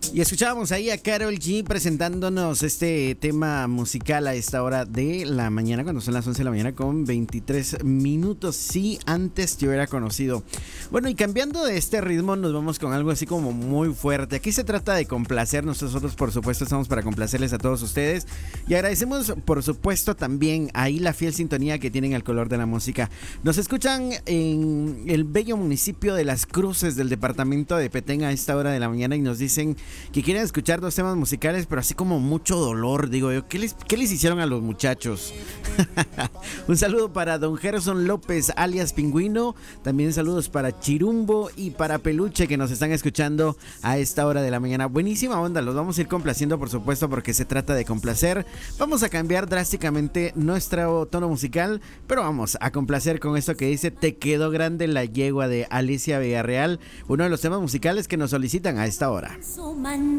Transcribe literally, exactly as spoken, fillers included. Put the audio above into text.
Y escuchábamos ahí a Karol G presentándonos este tema musical a esta hora de la mañana, cuando son las once de la mañana con veintitrés minutos. Sí, antes te hubiera conocido. Bueno, y cambiando de este ritmo, nos vamos con algo así como muy fuerte. Aquí se trata de complacer. Nosotros, por supuesto, estamos para complacerles a todos ustedes. Y agradecemos, por supuesto, también ahí la fiel sintonía que tienen al color de la música. Nos escuchan en el bello municipio de Las Cruces del departamento de Petén a esta hora de la mañana y nos dicen que quieren escuchar dos temas musicales, pero así como mucho dolor, digo yo. ¿Qué les, qué les hicieron a los muchachos? Un saludo para don Gerson López, alias Pingüino. También saludos para Chirumbo y para Peluche, que nos están escuchando a esta hora de la mañana. Buenísima onda, los vamos a ir complaciendo, por supuesto, porque se trata de complacer. Vamos a cambiar drásticamente nuestro tono musical, pero vamos a complacer con esto que dice Te quedó grande la yegua, de Alicia Villarreal, uno de los temas musicales que nos solicitan a esta hora.